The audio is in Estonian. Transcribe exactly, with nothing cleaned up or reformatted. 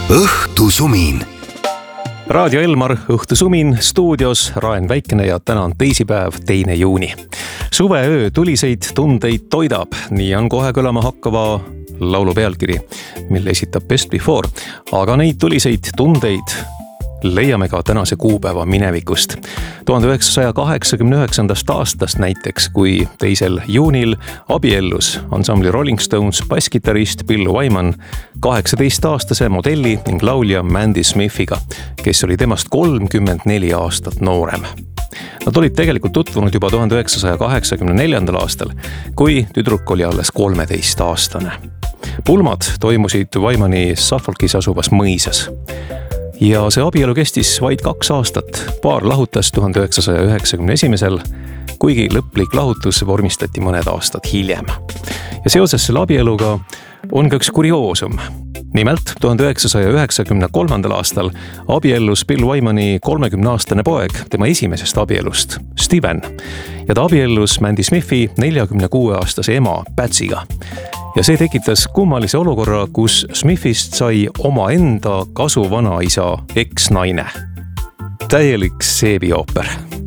õhtusumin. Raadio Elmar, õhtusumin, stuudios Raen Väikene ja täna on teisipäev, teine juuni. Suveöö tuliseid tundeid toidab, nii on kohe kõlama hakkava laulu pealkiri, mille esitab Best Before. Aga neid tuliseid tundeid leiame ka tänase kuupäeva minevikust. tuhande üheksasaja kaheksakümne üheksandast aastast näiteks, kui teisel juunil abiellus ansambli Rolling Stones basskitarrist Bill Wyman kaheksateist-aastase modelli ning laulja Mandy Smithiga, kes oli temast kolmkümmend neli aastat noorem. Nad olid tegelikult tutvunud juba tuhande üheksasaja kaheksakümne neljandal aastal, kui tüdruk oli alles kolmeteist-aastane. Pulmad toimusid Wymani Suffolkis asuvas mõisas. Ja see abielu kestis vaid kaks aastat. Paar lahutas tuhande üheksasaja üheksakümne esimesel, kuigi lõplik lahutus vormistati mõned aastad hiljem. Ja seoses selle abieluga on ka üks kurioosum. Nimelt tuhande üheksasaja üheksakümne kolmandal aastal abiellus Bill Wymani kolmekümne-aastane poeg tema esimesest abielust, Steven. Ja ta abiellus Mandy Smithi neljakümne-kuue-aastase ema Patsyga. Ja see tekitas kummalise olukorra, kus Smithist sai oma enda kasu vanaisa eks-naine. Täielik seebiooper.